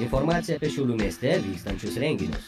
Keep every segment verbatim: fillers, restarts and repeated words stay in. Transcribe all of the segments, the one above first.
Informacija apie Šiaulių mieste vykstančius renginius.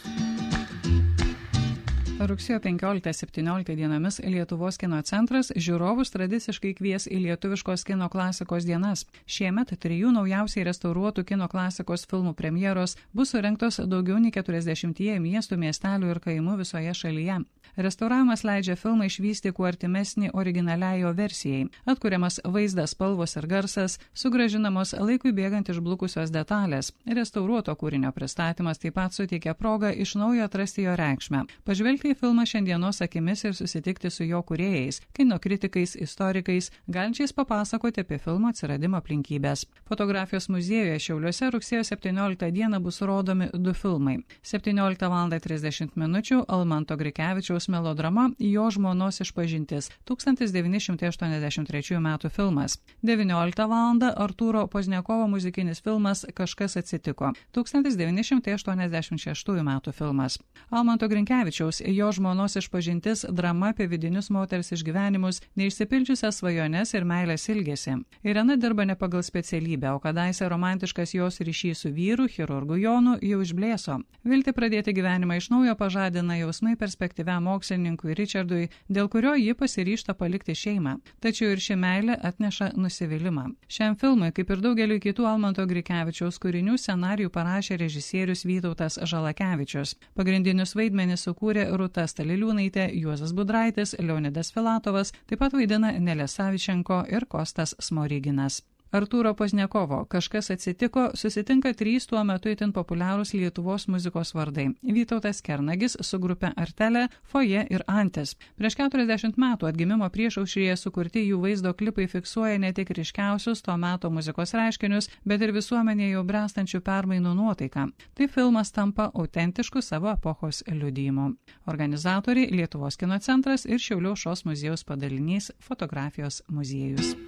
Rugsėjo penkioliktą septynioliktą dienomis Lietuvos kino centras žiūrovus tradiciškai kvies į lietuviškos kino klasikos dienas. Šiemet trijų naujausiai restauruotų kino klasikos filmų premjeros bus surengtos daugiau nei keturiasdešimtyje miestų, miestelių ir kaimų visoje šalyje. Restauravimas leidžia filmą išvysti kuo artimesnį originaliai jo versijai. Atkuriamas vaizdas, spalvos ir garsas, sugrąžinamos laikui bėgant išblukusios detalės. Restauruoto kūrinio pristatymas taip pat suteikia progą iš naujo atrasti jo reikšmę. Pažvelgti į filmą šiandienos akimis ir susitikti su jo kūrėjais, kino kritikais, istorikais, galinčiais papasakoti apie filmo atsiradimo aplinkybės. Fotografijos muziejuje Šiauliuose rugsėjo septynioliktą dieną bus rodomi du filmai. septynioliktą valandą trisdešimt minučių Almanto Grikevičiaus melodrama Jo žmonos išpažintis tūkstantis devyni šimtai aštuoniasdešimt trečiųjų metų filmas. devynioliktą valandą Artūro Pozniakovo muzikinis filmas Kažkas atsitiko tūkstantis devyni šimtai aštuoniasdešimt šeštųjų metų filmas. Almanto Grikevičiaus Jo žmonos išpažintis drama apie vidinius moters išgyvenimus, neišsipildžiusias svajones ir meilės ilgesį. Irena dirba ne pagal specialybę, o kadaise romantiškas jos ryšys su vyru, chirurgu Jonu, jau išblėso. Viltį pradėti gyvenimą iš naujo pažadina jausmai perspektyviam mokslininkui Richardui, dėl kurio ji pasiryžta palikti šeimą. Tačiau ir ši meilė atneša nusivylimą. Šiam filmui, kaip ir daugeliu kitų Almanto Grikevičiaus kūrinių, scenarijų parašė režisierius Vytautas Žalakevičius. Pagrindinius vaidmenis sukūrė Rūta Staliliūnaitė, Juozas Budraitis, Leonidas Filatovas, taip pat vaidina Nelė Savičenko ir Kostas Smoriginas. Artūro Pozniakovo Kažkas atsitiko susitinka trys tuo metu itin populiarūs Lietuvos muzikos vardai – Vytautas Kernagis su grupe Artelė, Foje ir Antis. Prieš keturiasdešimt metų atgimimo priešaušryje sukurti jų vaizdo klipai fiksuoja ne tik ryškiausius to meto muzikos reiškinius, bet ir visuomenėje jau bręstančių permainų nuotaiką. Tai filmas tampa autentišku savo epochos liudijimu. Organizatoriai Lietuvos kino centras ir Šiaulių aušros muziejaus padalinys Fotografijos muziejus.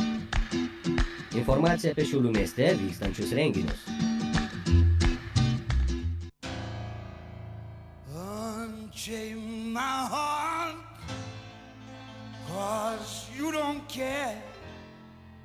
Informacija apie Šiaulių mieste vykstančius renginius. Unchain my heart, 'cause you don't care.